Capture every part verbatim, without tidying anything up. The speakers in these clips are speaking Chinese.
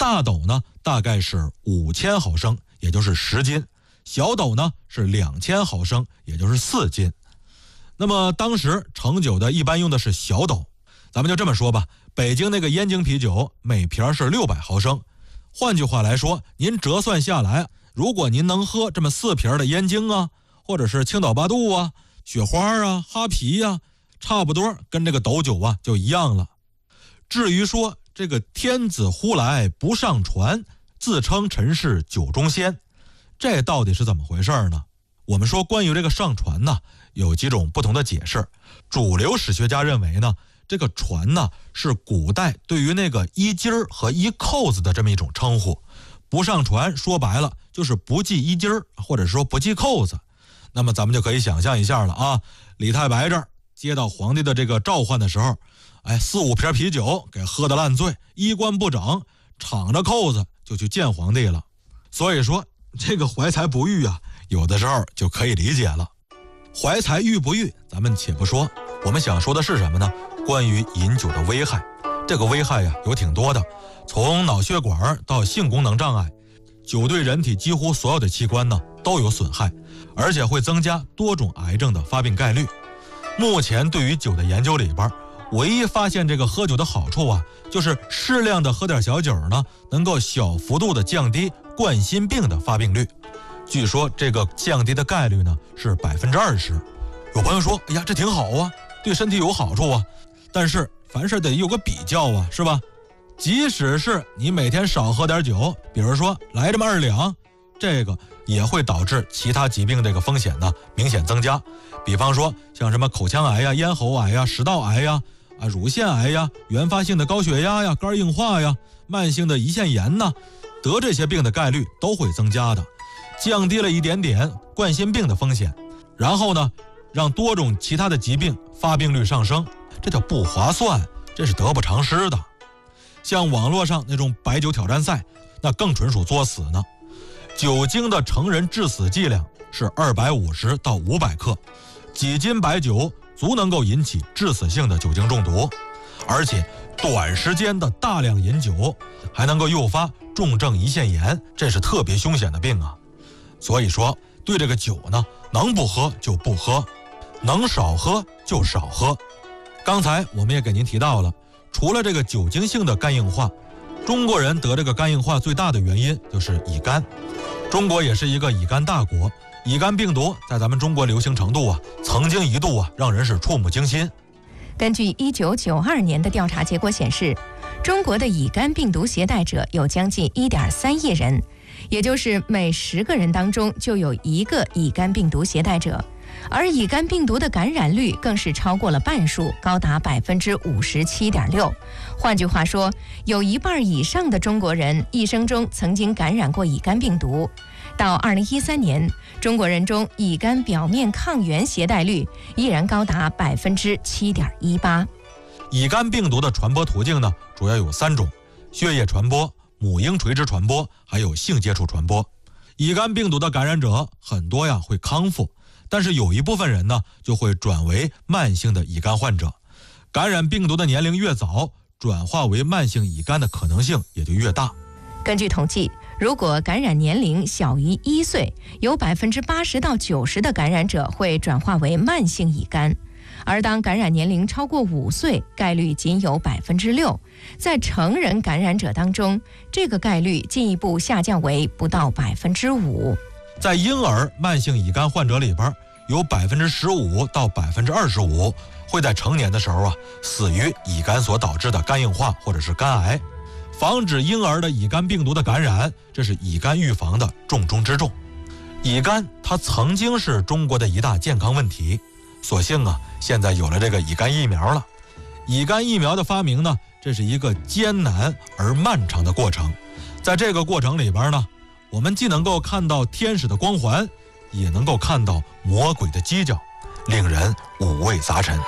大斗呢大概是五千毫升，也就是十斤，小斗呢是两千毫升，也就是四斤。那么当时盛酒的一般用的是小斗，咱们就这么说吧，北京那个燕京啤酒每瓶是六百毫升，换句话来说，您折算下来，如果您能喝这么四瓶的燕京啊，或者是青岛八度啊、雪花啊、哈啤啊，差不多跟这个斗酒啊就一样了。至于说这个天子呼来不上船，自称臣是酒中仙，这到底是怎么回事呢？我们说关于这个上船呢，有几种不同的解释。主流史学家认为呢，这个船呢是古代对于那个衣襟儿和衣扣子的这么一种称呼，不上船说白了就是不系衣襟儿，或者说不系扣子。那么咱们就可以想象一下了啊，李太白这儿接到皇帝的这个召唤的时候，哎，四五瓶啤酒给喝得烂醉，衣冠不整，敞着扣子就去见皇帝了。所以说这个怀才不遇啊，有的时候就可以理解了。怀才遇不遇咱们且不说，我们想说的是什么呢？关于饮酒的危害。这个危害呀有挺多的，从脑血管到性功能障碍，酒对人体几乎所有的器官呢都有损害，而且会增加多种癌症的发病概率。目前对于酒的研究里边，唯一发现这个喝酒的好处啊，就是适量的喝点小酒呢，能够小幅度的降低冠心病的发病率。据说这个降低的概率呢是百分之二十。有朋友说，哎呀，这挺好啊，对身体有好处啊。但是凡事得有个比较啊，是吧？即使是你每天少喝点酒，比如说来这么二两，这个也会导致其他疾病这个风险呢明显增加。比方说像什么口腔癌呀、咽喉癌呀、食道癌呀、啊乳腺癌呀、原发性的高血压呀、肝硬化呀、慢性的胰腺炎呐，得这些病的概率都会增加的。降低了一点点冠心病的风险，然后呢，让多种其他的疾病发病率上升，这叫不划算，这是得不偿失的。像网络上那种白酒挑战赛，那更纯属作死呢。酒精的成人致死剂量是二百五十到五百克，几斤白酒足能够引起致死性的酒精中毒，而且短时间的大量饮酒还能够诱发重症胰腺炎，这是特别凶险的病啊。所以说对这个酒呢，能不喝就不喝，能少喝就少喝。刚才我们也给您提到了，除了这个酒精性的肝硬化，中国人得这个肝硬化最大的原因就是乙肝。中国也是一个乙肝大国，乙肝病毒在咱们中国流行程度啊，曾经一度啊让人是触目惊心。 根据一九九二年的调查结果显示，中国的乙肝病毒携带者有将近一点三亿人，也就是每十个人当中就有一个乙肝病毒携带者，而乙肝病毒的感染率更是超过了半数，高达百分之五十七点六。换句话说，有一半以上的中国人一生中曾经感染过乙肝病毒。到二零一三年，中国人中乙肝表面抗原携带率依然高达百分之七点一八。 乙肝病毒的传播途径呢，主要有三种：血液传播、母婴垂直传播，还有性接触传播。乙肝病毒的感染者很多呀会康复，但是有一部分人呢就会转为慢性的乙肝患者。感染病毒的年龄越早，转化为慢性乙肝的可能性也就越大。 根据统计，如果感染年龄小于一岁，有百分之八十到九十的感染者会转化为慢性乙肝，而当感染年龄超过五岁，概率仅有百分之六。在成人感染者当中，这个概率进一步下降为不到百分之五。 在婴儿慢性乙肝患者里边，有百分之十五到百分之二十五会在成年的时候啊死于乙肝所导致的肝硬化或者是肝癌。防止婴儿的乙肝病毒的感染，这是乙肝预防的重中之重。乙肝它曾经是中国的一大健康问题，所幸啊，现在有了这个乙肝疫苗了。乙肝疫苗的发明呢，这是一个艰难而漫长的过程。在这个过程里边呢，我们既能够看到天使的光环，也能够看到魔鬼的犄角，令人五味杂陈。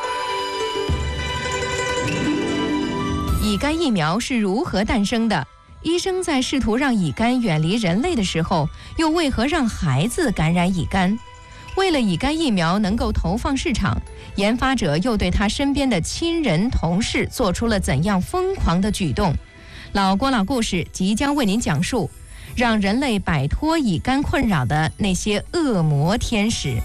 乙肝疫苗是如何诞生的？医生在试图让乙肝远离人类的时候，又为何让孩子感染乙肝？为了乙肝疫苗能够投放市场，研发者又对他身边的亲人同事做出了怎样疯狂的举动？ 老郭老故事即将为您讲述让人类摆脱乙肝困扰的那些恶魔天使。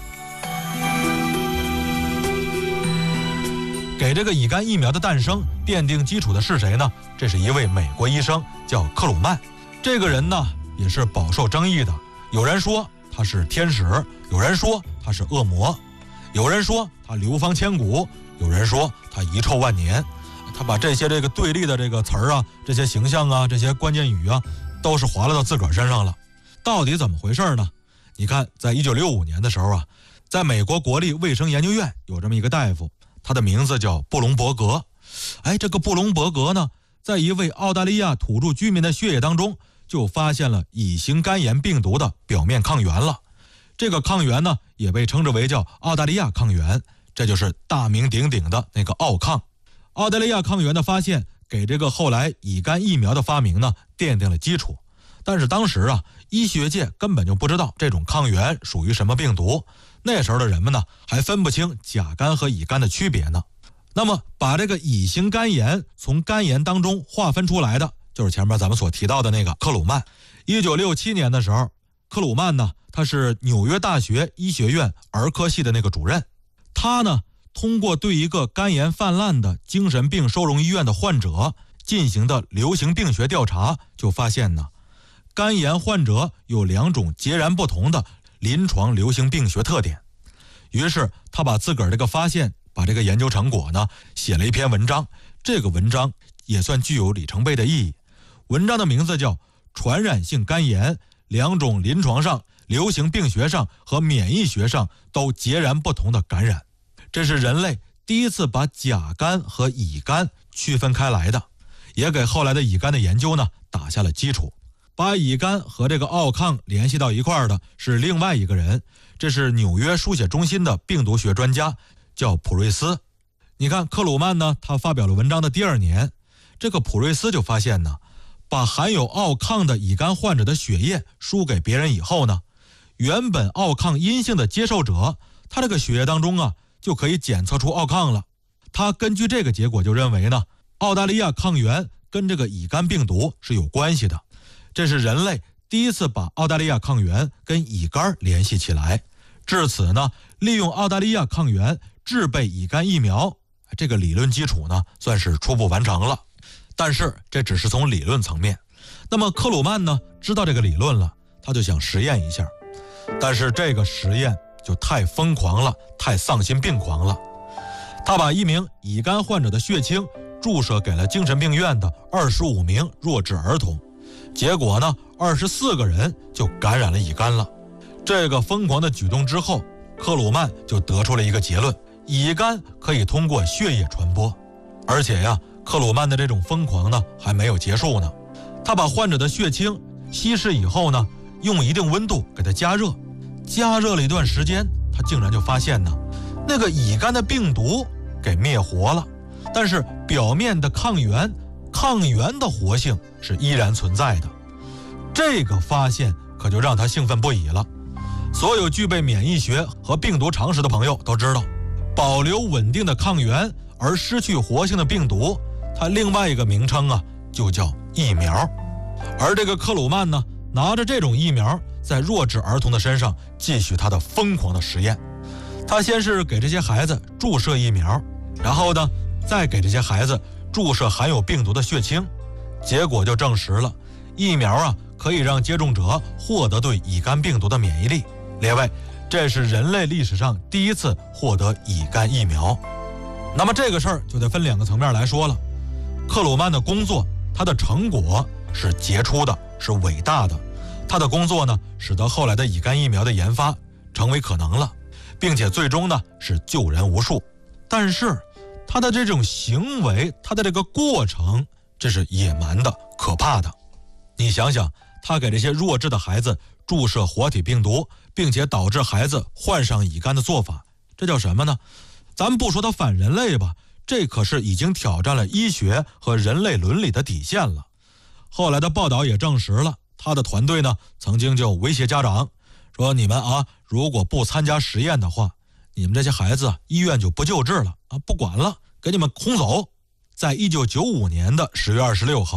给这个乙肝疫苗的诞生奠定基础的是谁呢？这是一位美国医生，叫克鲁曼。这个人呢也是饱受争议的，有人说他是天使，有人说他是恶魔，有人说他流芳千古，有人说他遗臭万年。他把这些这个对立的这个词儿啊，这些形象啊，这些关键语啊，都是划拉到自个儿身上了。到底怎么回事呢？你看，在一九六五年的时候啊，在美国国立卫生研究院有这么一个大夫，他的名字叫布隆伯格。哎，这个布隆伯格呢，在一位澳大利亚土著居民的血液当中就发现了乙型肝炎病毒的表面抗原了。这个抗原呢，也被称之为叫澳大利亚抗原，这就是大名鼎鼎的那个奥抗。澳大利亚抗原的发现给这个后来乙肝疫苗的发明呢奠定了基础。但是当时啊，医学界根本就不知道这种抗原属于什么病毒，那时候的人们呢还分不清甲肝和乙肝的区别呢。那么把这个乙型肝炎从肝炎当中划分出来的，就是前面咱们所提到的那个克鲁曼。一九六七年的时候，克鲁曼呢，他是纽约大学医学院儿科系的那个主任。他呢通过对一个肝炎泛滥的精神病收容医院的患者进行的流行病学调查，就发现呢，肝炎患者有两种截然不同的临床流行病学特点。于是他把自个儿这个发现，把这个研究成果呢写了一篇文章，这个文章也算具有里程碑的意义。文章的名字叫《传染性肝炎：两种临床上、流行病学上和免疫学上都截然不同的感染》。这是人类第一次把甲肝和乙肝区分开来的，也给后来的乙肝的研究呢打下了基础。把乙肝和这个奥抗联系到一块儿的是另外一个人，这是纽约输血中心的病毒学专家，叫普瑞斯。你看克鲁曼呢，他发表了文章的第二年，这个普瑞斯就发现呢，把含有奥抗的乙肝患者的血液输给别人以后呢，原本奥抗阴性的接受者，他这个血液当中啊就可以检测出奥抗了。他根据这个结果就认为呢，澳大利亚抗原跟这个乙肝病毒是有关系的。这是人类第一次把澳大利亚抗原跟乙肝联系起来。至此呢，利用澳大利亚抗原制备乙肝疫苗，这个理论基础呢算是初步完成了。但是这只是从理论层面。那么克鲁曼呢知道这个理论了，他就想实验一下。但是这个实验就太疯狂了，太丧心病狂了。他把一名乙肝患者的血清注射给了精神病院的二十五名弱智儿童，结果呢，二十四个人就感染了乙肝了。这个疯狂的举动之后，克鲁曼就得出了一个结论：乙肝可以通过血液传播。而且呀，克鲁曼的这种疯狂呢还没有结束呢。他把患者的血清稀释以后呢，用一定温度给它加热，加热了一段时间，他竟然就发现呢，那个乙肝的病毒给灭活了，但是表面的抗原抗原的活性是依然存在的。这个发现可就让他兴奋不已了。所有具备免疫学和病毒常识的朋友都知道，保留稳定的抗原而失去活性的病毒，它另外一个名称啊就叫疫苗。而这个克鲁曼呢，拿着这种疫苗在弱智儿童的身上继续他的疯狂的实验。他先是给这些孩子注射疫苗，然后呢再给这些孩子注射含有病毒的血清，结果就证实了疫苗啊可以让接种者获得对乙肝病毒的免疫力。列位，这是人类历史上第一次获得乙肝疫苗。那么这个事儿就得分两个层面来说了。克鲁曼的工作，他的成果是杰出的，是伟大的。他的工作呢，使得后来的乙肝疫苗的研发成为可能了，并且最终呢是救人无数。但是他的这种行为，他的这个过程，这是野蛮的、可怕的。你想想，他给这些弱智的孩子注射活体病毒，并且导致孩子患上乙肝的做法，这叫什么呢？咱们不说他反人类吧，这可是已经挑战了医学和人类伦理的底线了。后来的报道也证实了，他的团队呢曾经就威胁家长说，你们啊如果不参加实验的话，你们这些孩子医院就不救治了啊，不管了，给你们轰走。在一九九五年的十月二十六号，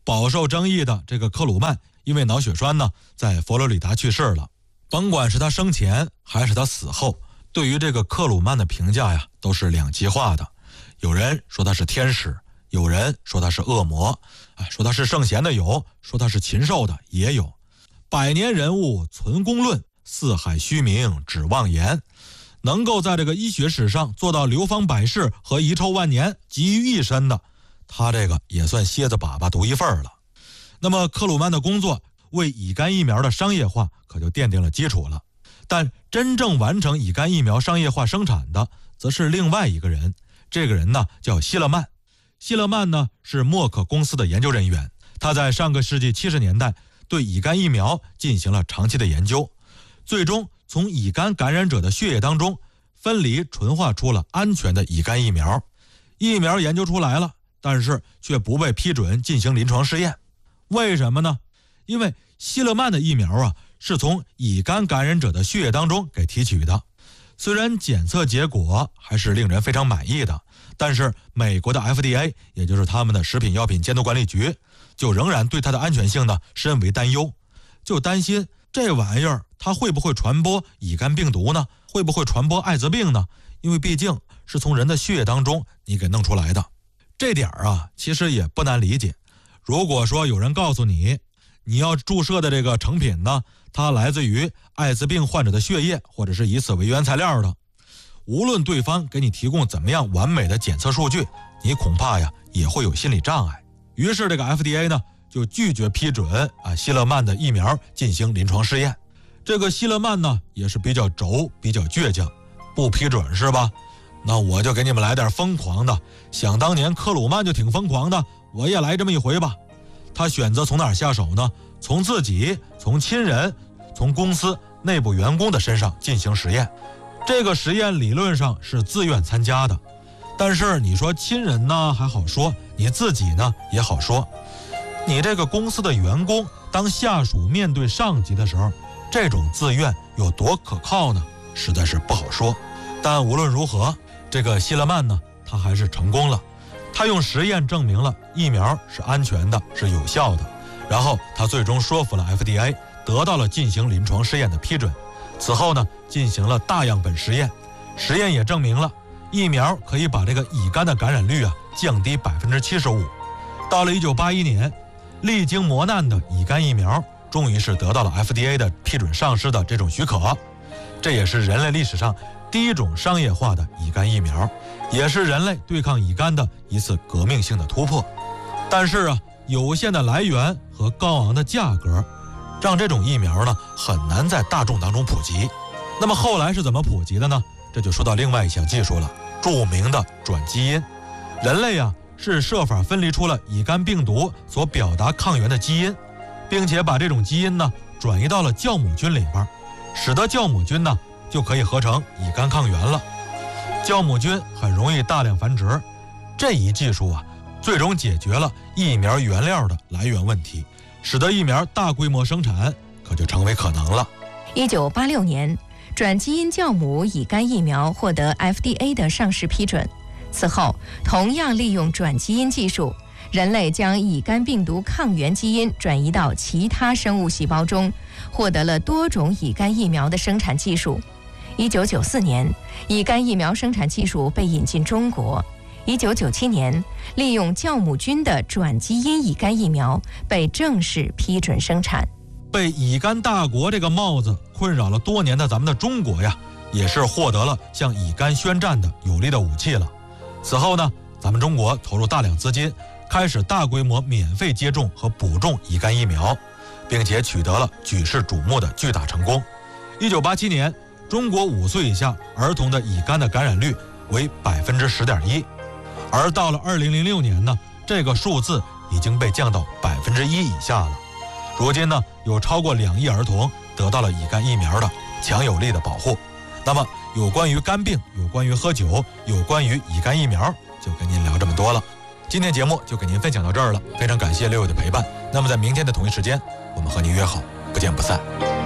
饱受争议的这个克鲁曼因为脑血栓呢，在佛罗里达去世了。甭管是他生前还是他死后，对于这个克鲁曼的评价呀，都是两极化的。有人说他是天使，有人说他是恶魔，哎，说他是圣贤的有，说他是禽兽的也有。百年人物存公论，四海虚名指妄言。能够在这个医学史上做到流芳百世和遗臭万年集于一身的，他这个也算蝎子粑粑独一份了。那么克鲁曼的工作为乙肝疫苗的商业化可就奠定了基础了。但真正完成乙肝疫苗商业化生产的则是另外一个人，这个人呢叫希勒曼。希勒曼呢是默克公司的研究人员，他在上个世纪七十年代对乙肝疫苗进行了长期的研究，最终从乙肝感染者的血液当中分离纯化出了安全的乙肝疫苗。疫苗研究出来了，但是却不被批准进行临床试验。为什么呢？因为希勒曼的疫苗啊是从乙肝感染者的血液当中给提取的，虽然检测结果还是令人非常满意的，但是美国的 F D A 也就是他们的食品药品监督管理局就仍然对它的安全性呢深为担忧，就担心这玩意儿它会不会传播乙肝病毒呢？会不会传播艾滋病呢？因为毕竟是从人的血液当中你给弄出来的。这点啊其实也不难理解。如果说有人告诉你你要注射的这个成品呢，它来自于艾滋病患者的血液或者是以此为原材料的，无论对方给你提供怎么样完美的检测数据，你恐怕呀也会有心理障碍。于是这个 F D A 呢就拒绝批准啊希勒曼的疫苗进行临床试验。这个希勒曼呢也是比较轴比较倔强，不批准是吧？那我就给你们来点疯狂的，想当年克鲁曼就挺疯狂的，我也来这么一回吧。他选择从哪儿下手呢？从自己、从亲人、从公司内部员工的身上进行实验。这个实验理论上是自愿参加的，但是你说亲人呢还好说，你自己呢也好说。你这个公司的员工当下属面对上级的时候，这种自愿有多可靠呢？实在是不好说。但无论如何，这个希勒曼呢他还是成功了。他用实验证明了疫苗是安全的，是有效的，然后他最终说服了 F D A， 得到了进行临床试验的批准。此后呢进行了大样本实验，实验也证明了疫苗可以把这个乙肝的感染率啊降低 百分之七十五。 到了一九八一年，历经磨难的乙肝疫苗终于是得到了 F D A 的批准上市的这种许可，这也是人类历史上第一种商业化的乙肝疫苗，也是人类对抗乙肝的一次革命性的突破。但是啊，有限的来源和高昂的价格，让这种疫苗呢很难在大众当中普及。那么后来是怎么普及的呢？这就说到另外一项技术了，著名的转基因。人类啊是设法分离出了乙肝病毒所表达抗原的基因，并且把这种基因呢转移到了酵母菌里边，使得酵母菌呢就可以合成乙肝抗原了。酵母菌很容易大量繁殖，这一技术啊最终解决了疫苗原料的来源问题，使得疫苗大规模生产可就成为可能了。 一九八六年，转基因酵母乙肝疫苗获得 F D A 的上市批准。此后，同样利用转基因技术，人类将乙肝病毒抗原基因转移到其他生物细胞中，获得了多种乙肝疫苗的生产技术。一九九四年，乙肝疫苗生产技术被引进中国。一九九七年，利用酵母菌的转基因乙肝疫苗被正式批准生产。 被乙肝大国这个帽子困扰了多年的咱们的中国呀，也是获得了向乙肝宣战的有力的武器了。此后呢，咱们中国投入大量资金，开始大规模免费接种和补种乙肝疫苗，并且取得了举世瞩目的巨大成功。一九八七年，中国五岁以下儿童的乙肝的感染率为 百分之十点一， 而到了二零零六年呢，这个数字已经被降到 百分之一 以下了。如今呢，有超过两亿儿童得到了乙肝疫苗的强有力的保护。那么有关于肝病，有关于喝酒，有关于乙肝疫苗，就跟您聊这么多了。今天节目就给您分享到这儿了，非常感谢六位的陪伴。那么在明天的同一时间，我们和您约好，不见不散。